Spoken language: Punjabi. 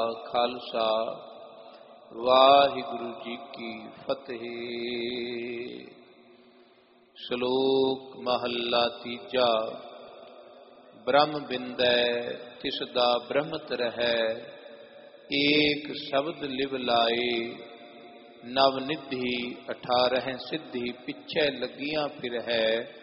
ਖਾਲਸਾ ਵਾਹਿਗੁਰੂ ਜੀ ਕੀ ਫਤਿਹ। ਸ਼ਲੋਕ ਮਹੱਲਾ ਤੀਜਾ। ਬ੍ਰਹਮ ਬਿੰਦੈ ਤਿਸਦਾ ਬ੍ਰਹਮਤ ਰਹੈ, ਏਕ ਸ਼ਬਦ ਲਿਵ ਲਾਏ। ਨਵ ਨਿਧੀ 18 ਸਿੱਧੀ ਪਿੱਛੇ ਲੱਗੀਆਂ ਫਿਰ ਹੈ।